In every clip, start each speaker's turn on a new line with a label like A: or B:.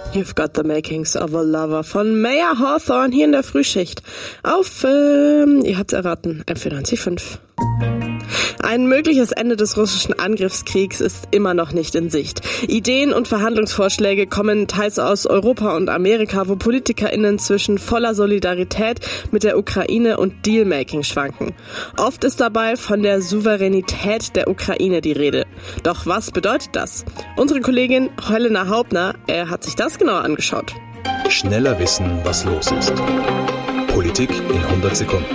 A: You've Got the Makings of a Lover von Mayer Hawthorne hier in der Frühschicht auf, ihr habt's erraten, M94.5. Ein mögliches Ende des russischen Angriffskriegs ist immer noch nicht in Sicht. Ideen und Verhandlungsvorschläge kommen teils aus Europa und Amerika, wo PolitikerInnen zwischen voller Solidarität mit der Ukraine und Dealmaking schwanken. Oft ist dabei von der Souveränität der Ukraine die Rede. Doch was bedeutet das? Unsere Kollegin Helena Haubner, hat sich das genauer angeschaut.
B: Schneller wissen, was los ist. Politik in 100 Sekunden.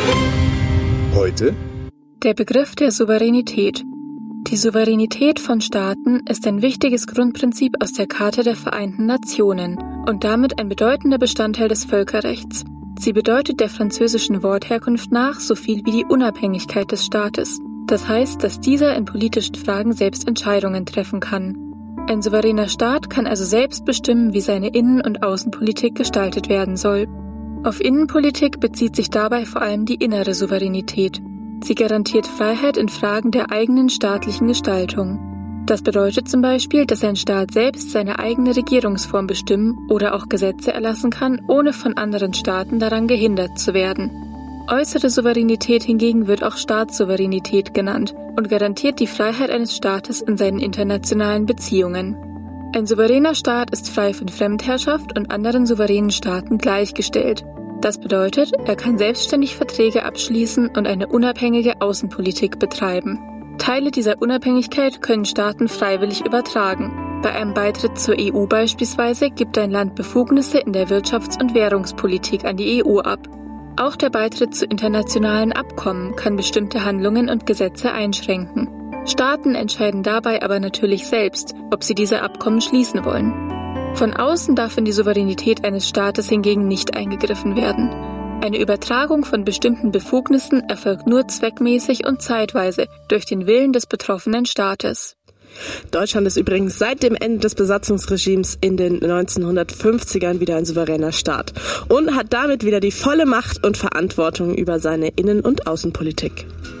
B: Heute
C: der Begriff der Souveränität. Die Souveränität von Staaten ist ein wichtiges Grundprinzip aus der Charta der Vereinten Nationen und damit ein bedeutender Bestandteil des Völkerrechts. Sie bedeutet der französischen Wortherkunft nach so viel wie die Unabhängigkeit des Staates. Das heißt, dass dieser in politischen Fragen selbst Entscheidungen treffen kann. Ein souveräner Staat kann also selbst bestimmen, wie seine Innen- und Außenpolitik gestaltet werden soll. Auf Innenpolitik bezieht sich dabei vor allem die innere Souveränität. Sie garantiert Freiheit in Fragen der eigenen staatlichen Gestaltung. Das bedeutet zum Beispiel, dass ein Staat selbst seine eigene Regierungsform bestimmen oder auch Gesetze erlassen kann, ohne von anderen Staaten daran gehindert zu werden. Äußere Souveränität hingegen wird auch Staatssouveränität genannt und garantiert die Freiheit eines Staates in seinen internationalen Beziehungen. Ein souveräner Staat ist frei von Fremdherrschaft und anderen souveränen Staaten gleichgestellt. Das bedeutet, er kann selbstständig Verträge abschließen und eine unabhängige Außenpolitik betreiben. Teile dieser Unabhängigkeit können Staaten freiwillig übertragen. Bei einem Beitritt zur EU beispielsweise gibt ein Land Befugnisse in der Wirtschafts- und Währungspolitik an die EU ab. Auch der Beitritt zu internationalen Abkommen kann bestimmte Handlungen und Gesetze einschränken. Staaten entscheiden dabei aber natürlich selbst, ob sie diese Abkommen schließen wollen. Von außen darf in die Souveränität eines Staates hingegen nicht eingegriffen werden. Eine Übertragung von bestimmten Befugnissen erfolgt nur zweckmäßig und zeitweise durch den Willen des betroffenen Staates.
A: Deutschland ist übrigens seit dem Ende des Besatzungsregimes in den 1950ern wieder ein souveräner Staat und hat damit wieder die volle Macht und Verantwortung über seine Innen- und Außenpolitik.